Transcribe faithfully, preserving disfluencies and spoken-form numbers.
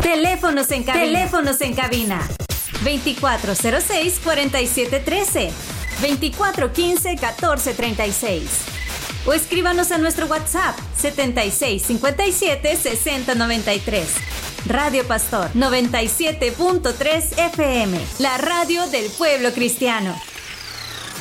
Teléfonos en cabina. Teléfonos en cabina. veinticuatro cero seis, cuarenta y siete trece. veinticuatro quince, catorce treinta y seis. O escríbanos a nuestro WhatsApp setenta y seis, cincuenta y siete, sesenta, noventa y tres. Radio Pastor noventa y siete punto tres F M, la radio del pueblo cristiano.